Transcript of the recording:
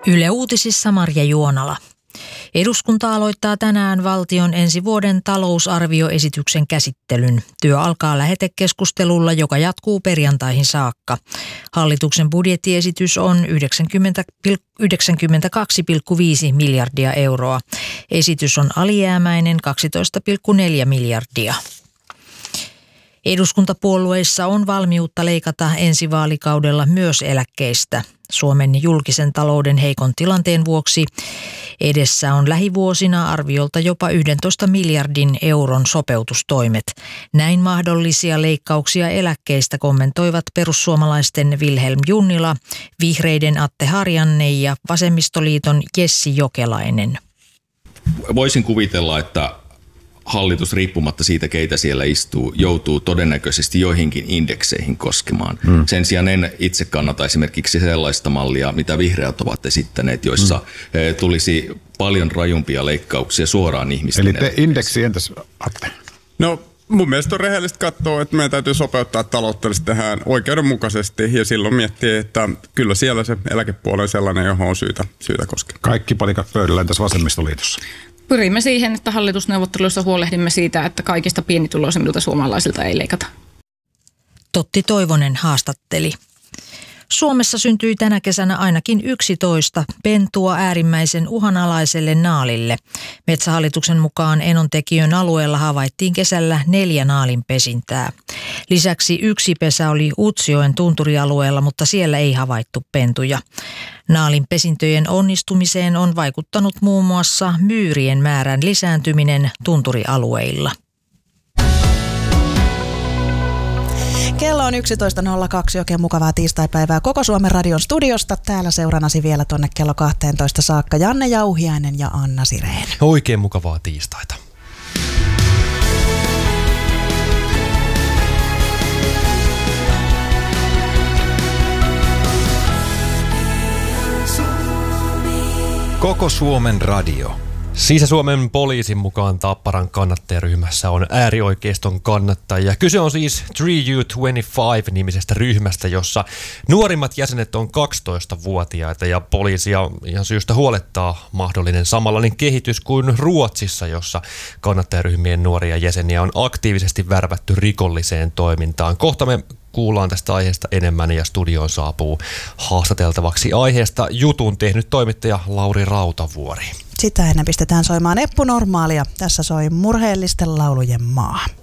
Yle Uutisissa Marja Juonala. Eduskunta aloittaa tänään valtion ensi vuoden talousarvioesityksen käsittelyn. Työ alkaa lähetekeskustelulla, joka jatkuu perjantaihin saakka. Hallituksen budjettiesitys on 92,5 miljardia euroa. Esitys on alijäämäinen 12,4 miljardia. Eduskuntapuolueissa on valmiutta leikata ensi vaalikaudella myös eläkkeistä. Suomen julkisen talouden heikon tilanteen vuoksi edessä on lähivuosina arviolta jopa 11 miljardin euron sopeutustoimet. Näin mahdollisia leikkauksia eläkkeistä kommentoivat perussuomalaisten Vilhelm Junnila, vihreiden Atte Harjanne ja vasemmistoliiton Jessi Jokelainen. Voisin kuvitella, että hallitus riippumatta siitä, keitä siellä istuu, joutuu todennäköisesti joihinkin indekseihin koskemaan. Sen sijaan en itse kannata esimerkiksi sellaista mallia, mitä vihreät ovat esittäneet, joissa tulisi paljon rajumpia leikkauksia suoraan ihmisten. Eli indeksi entäs, Atte? No mun mielestä on rehellistä katsoa, että meidän täytyy sopeuttaa taloutta tähän oikeudenmukaisesti ja silloin miettiä, että kyllä siellä se eläkepuoli on sellainen, johon on syytä koskea. Kaikki palikat pöydällä entäs vasemmistoliitossa? Pyrimme siihen, että hallitusneuvotteluissa huolehdimme siitä, että kaikista pienituloisimmilta suomalaisilta ei leikata. Totti Toivonen haastatteli. Suomessa syntyi tänä kesänä ainakin 11 pentua äärimmäisen uhanalaiselle naalille. Metsähallituksen mukaan Enontekiön alueella havaittiin kesällä 4 naalinpesintää. Lisäksi 1 pesä oli Utsjoen tunturialueella, mutta siellä ei havaittu pentuja. Naalinpesintöjen onnistumiseen on vaikuttanut muun muassa myyrien määrän lisääntyminen tunturialueilla. Kello on 11.02, oikein mukavaa tiistaipäivää koko Suomen radion studiosta. Täällä seuranasi vielä tuonne kello 12 saakka Janne Jauhiainen ja Anna Sireen. Oikein mukavaa tiistaita. Koko Suomen radio. Sisä-Suomen poliisin mukaan Tapparan kannattajaryhmässä on äärioikeiston kannattajia. Kyse on siis 3U25-nimisestä ryhmästä, jossa nuorimmat jäsenet on 12-vuotiaita ja poliisia ihan syystä huolettaa mahdollinen samanlainen kehitys kuin Ruotsissa, jossa kannattajaryhmien nuoria jäseniä on aktiivisesti värvätty rikolliseen toimintaan. Kohta me kuullaan tästä aiheesta enemmän ja studioon saapuu haastateltavaksi aiheesta jutun tehnyt toimittaja Lauri Rautavuori. Sitä ennen pistetään soimaan Eppu Normaalia. Tässä soi murheellisten laulujen maa.